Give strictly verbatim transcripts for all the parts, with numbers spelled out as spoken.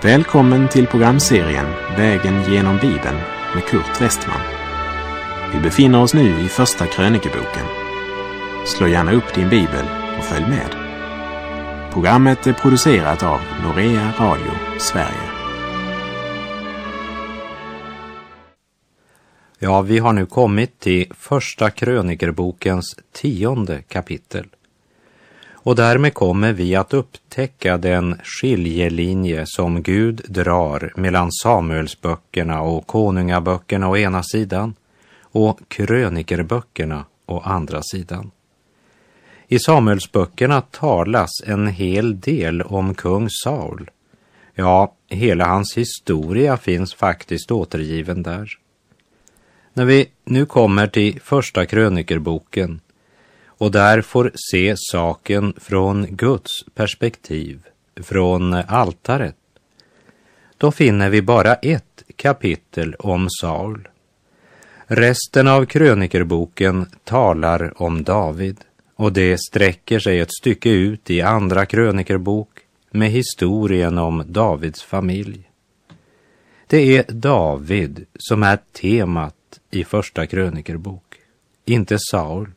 Välkommen till programserien Vägen genom Bibeln med Kurt Westman. Vi befinner oss nu i första krönikeboken. Slå gärna upp din bibel och följ med. Programmet är producerat av Norea Radio Sverige. Ja, vi har nu kommit till första krönikerbokens tionde kapitel. Och därmed kommer vi att upptäcka den skiljelinje som Gud drar mellan Samuelsböckerna och konungaböckerna å ena sidan och krönikerböckerna å andra sidan. I Samuelsböckerna talas en hel del om kung Saul. Ja, hela hans historia finns faktiskt återgiven där. När vi nu kommer till första krönikerboken och där får se saken från Guds perspektiv, från altaret, då finner vi bara ett kapitel om Saul. Resten av krönikerboken talar om David, och det sträcker sig ett stycke ut i andra krönikerbok med historien om Davids familj. Det är David som är temat i första krönikerbok, inte Saul.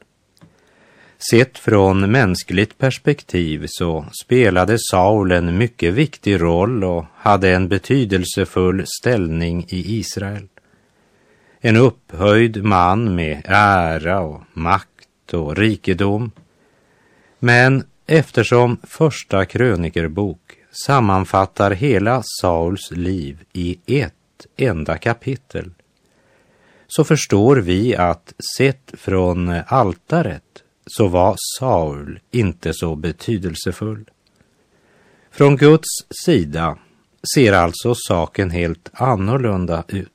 Sett från mänskligt perspektiv så spelade Saul en mycket viktig roll och hade en betydelsefull ställning i Israel. En upphöjd man med ära och makt och rikedom. Men eftersom första krönikerbok sammanfattar hela Sauls liv i ett enda kapitel, så förstår vi att sett från altaret så var Saul inte så betydelsefull. Från Guds sida ser alltså saken helt annorlunda ut.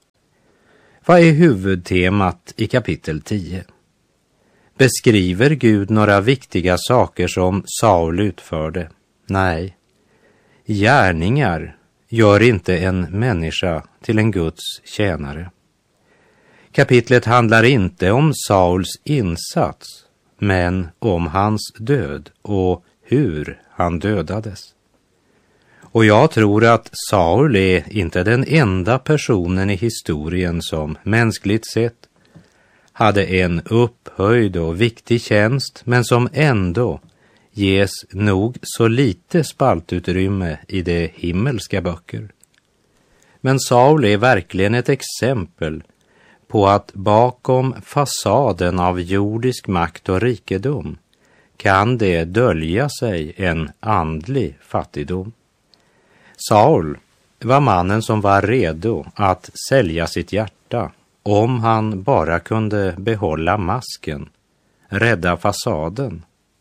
Vad är huvudtemat i kapitel tio? Beskriver Gud några viktiga saker som Saul utförde? Nej. Gärningar gör inte en människa till en Guds tjänare. Kapitlet handlar inte om Sauls insats, men om hans död och hur han dödades. Och jag tror att Saul är inte den enda personen i historien som mänskligt sett hade en upphöjd och viktig tjänst, men som ändå ges nog så lite spaltutrymme i de himmelska böcker. Men Saul är verkligen ett exempel på att bakom fasaden av jordisk makt och rikedom kan det dölja sig en andlig fattigdom. Saul var mannen som var redo att sälja sitt hjärta om han bara kunde behålla masken, rädda fasaden.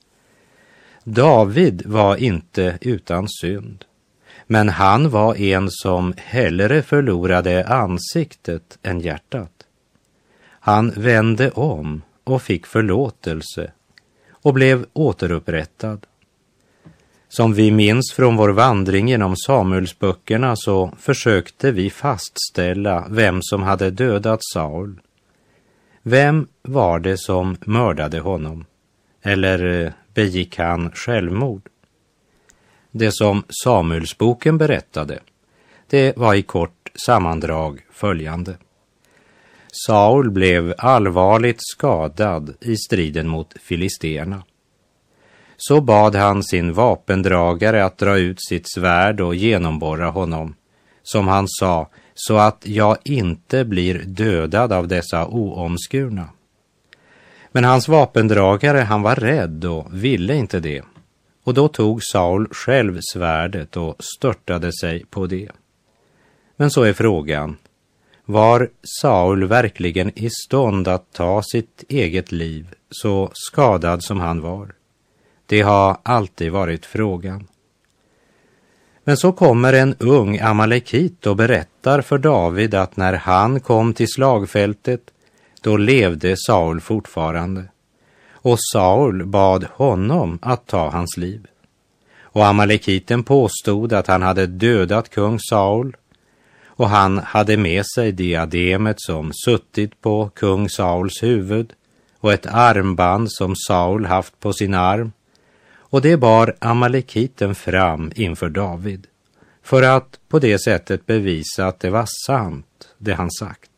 David var inte utan synd, men han var en som hellre förlorade ansiktet än hjärtat. Han vände om och fick förlåtelse och blev återupprättad. Som vi minns från vår vandring genom Samuelsböckerna så försökte vi fastställa vem som hade dödat Saul. Vem var det som mördade honom? Eller begick han självmord? Det som Samuelsboken berättade, det var i kort sammandrag följande. Saul blev allvarligt skadad i striden mot filisterna. Så bad han sin vapendragare att dra ut sitt svärd och genomborra honom, som han sa, så att jag inte blir dödad av dessa oomskurna. Men hans vapendragare, han var rädd och ville inte det, och då tog Saul själv svärdet och störtade sig på det. Men så är frågan, var Saul verkligen i stånd att ta sitt eget liv, så skadad som han var? Det har alltid varit frågan. Men så kommer en ung amalekit och berättar för David att när han kom till slagfältet, då levde Saul fortfarande. Och Saul bad honom att ta hans liv. Och amalekiten påstod att han hade dödat kung Saul, och han hade med sig diademet som suttit på kung Sauls huvud och ett armband som Saul haft på sin arm, och det bar amalekiten fram inför David för att på det sättet bevisa att det var sant, det han sagt.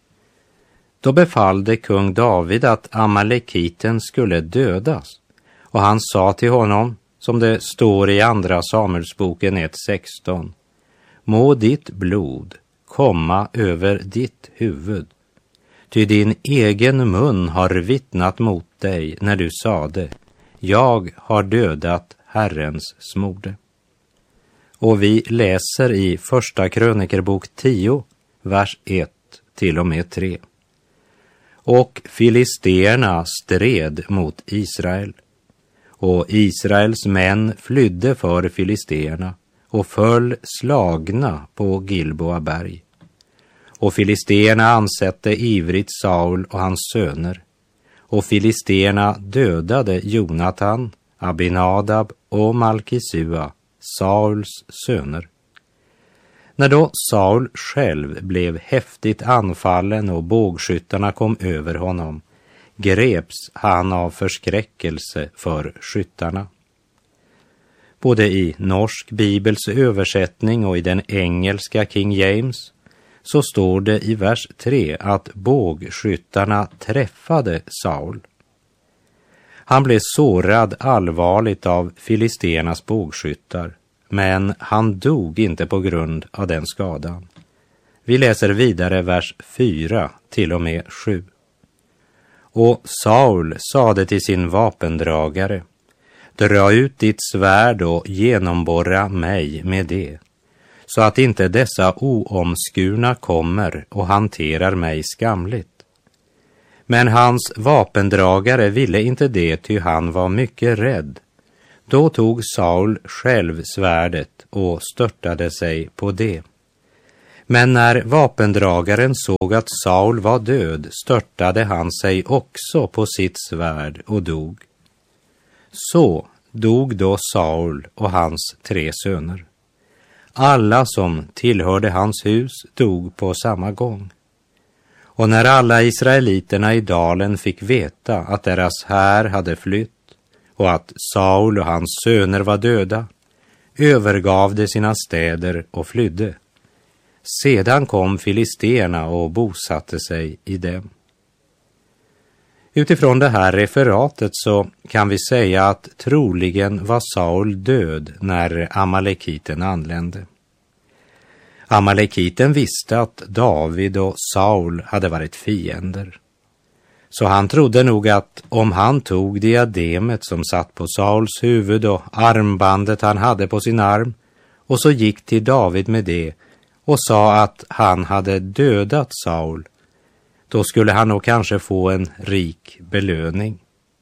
Då befallde kung David att Amalekiten skulle dödas, och han sa till honom, som det står i andra Samuelsboken ett sexton, må ditt blod komma över ditt huvud, ty din egen mun har vittnat mot dig när du sade, jag har dödat Herrens smorde. Och vi läser i första krönikerbok tio, vers ett till och med tre. Och filisterna stred mot Israel, och Israels män flydde för filisterna och föll slagna på Gilboa berg. Och filisterna ansatte ivrigt Saul och hans söner, och filisterna dödade Jonatan, Abinadab och Malkisua, Sauls söner. När då Saul själv blev häftigt anfallen och bågskyttarna kom över honom, greps han av förskräckelse för skyttarna. Både i norsk bibels översättning och i den engelska King James så står det i vers tre att bågskyttarna träffade Saul. Han blev sårad allvarligt av filisternas bågskyttar, men han dog inte på grund av den skadan. Vi läser vidare vers fyra till och med sju. Och Saul sade till sin vapendragare, dra ut ditt svärd och genomborra mig med det, så att inte dessa oomskurna kommer och hanterar mig skamligt. Men hans vapendragare ville inte det, ty han var mycket rädd. Då tog Saul själv svärdet och störtade sig på det. Men när vapendragaren såg att Saul var död, störtade han sig också på sitt svärd och dog. Så dog då Saul och hans tre söner. Alla som tillhörde hans hus dog på samma gång. Och när alla israeliterna i dalen fick veta att deras här hade flytt och att Saul och hans söner var döda, övergav de sina städer och flydde. Sedan kom filisterna och bosatte sig i dem. Utifrån det här referatet så kan vi säga att troligen var Saul död när Amalekiten anlände. Amalekiten visste att David och Saul hade varit fiender. Så han trodde nog att om han tog diademet som satt på Sauls huvud och armbandet han hade på sin arm och så gick till David med det och sa att han hade dödat Saul, då skulle han nog kanske få en rik belöning.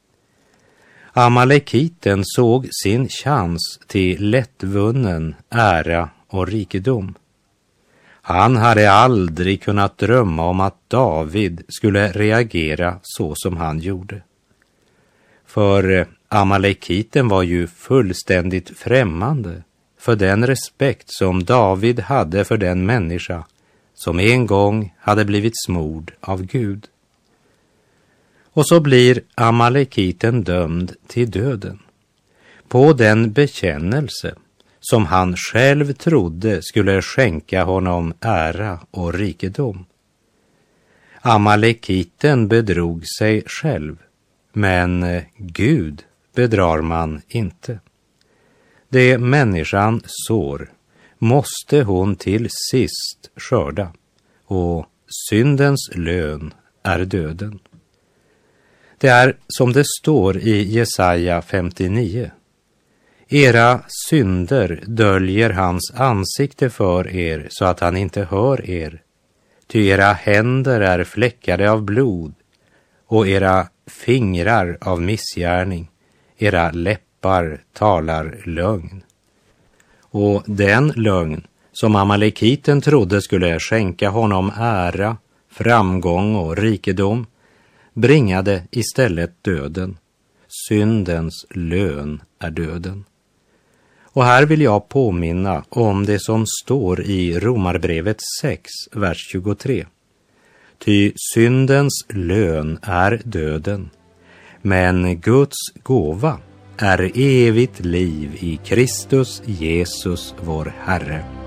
Amalekiten såg sin chans till lättvunnen ära och rikedom. Han hade aldrig kunnat drömma om att David skulle reagera så som han gjorde. För Amalekiten var ju fullständigt främmande för den respekt som David hade för den människa som en gång hade blivit smord av Gud. Och så blir Amalekiten dömd till döden på den bekännelse som han själv trodde skulle skänka honom ära och rikedom. Amalekiten bedrog sig själv, men Gud bedrar man inte. Det människan sår måste hon till sist skörda, och syndens lön är döden. Det är som det står i Jesaja femtionio. Era synder döljer hans ansikte för er så att han inte hör er. Ty era händer är fläckade av blod och era fingrar av missgärning. Era läppar talar lögn. Och den lögn som Amalekiten trodde skulle skänka honom ära, framgång och rikedom bringade istället döden. Syndens lön är döden. Och här vill jag påminna om det som står i Romarbrevet sex, vers tjugotre. Ty syndens lön är döden, men Guds gåva är evigt liv i Kristus Jesus vår Herre.